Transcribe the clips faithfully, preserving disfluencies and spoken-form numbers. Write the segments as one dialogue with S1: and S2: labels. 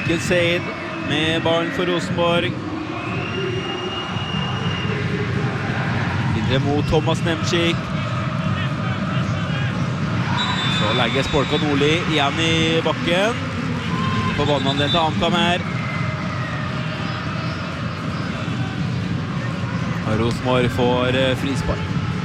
S1: Mikkel Seid med ballen for Rosenborg. Videre mot Thomas Nemchik. Så legger Sporka Nordli igjen i bakken. På vannhandelen til HamKam her. Og Rosenborg får frispark.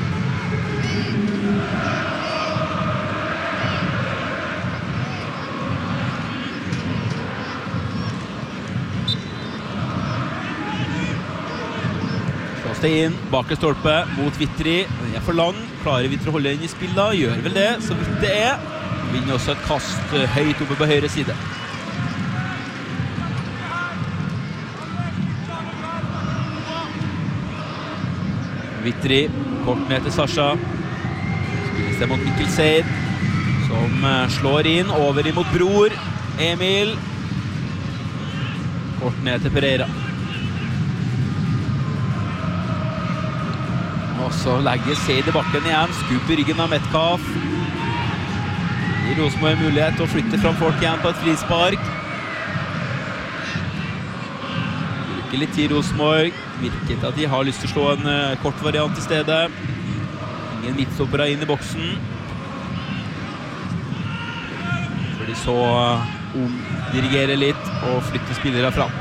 S1: Inn, bakre stolpe mot Vittri. Den er for lang. Klarer Vittri å holde den i spill da? Gjør vel det, så vidt det er. Vinner også et kast høyt oppe på høyre side. Vittri, kort ned til Sasha. Spilles det mot Mikkel Seid, som slår inn, over imot Bror. Emil. Kort ned til Pereira. Og så legger Seid i bakken igjen, skubb i ryggen av Metcalf. Gir Rosenborg mulighet til å flytte fram folk igjen på et frispark. Bruker litt tid Rosenborg. Virker til at de har lyst til å slå en uh, kort variant i stedet. Ingen midtstoppere inn i boksen. For de så uh, omdirigerer litt og flytter spillere fram.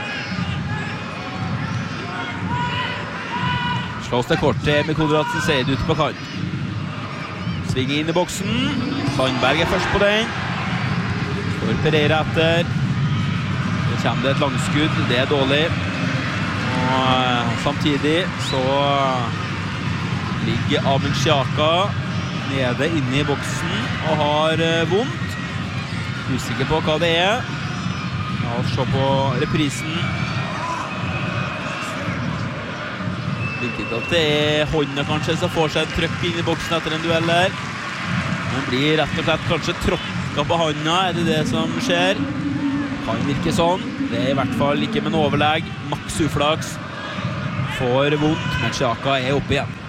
S1: Slås det kort til med Konradsen Seid ute på kant. Svinger inn i boksen. Sandberg er først på den. Står Pereira etter. Så kommer det et langskudd. Det er dårlig. Og samtidig så ligger Amin Xhaka nede inne i boksen og har vondt. Usikker på hva det er. La oss se på reprisen. Viktig at det er hånda kanskje som får seg en trøkk inn i boksen etter en duell her. Man blir rett og slett kanskje tråkket på hånda, er det det som skjer? Kan virke sånn. Det er i hvert fall ikke med en overlegg. Maks uflaks. Får vondt, men Xhaka er oppe igjen.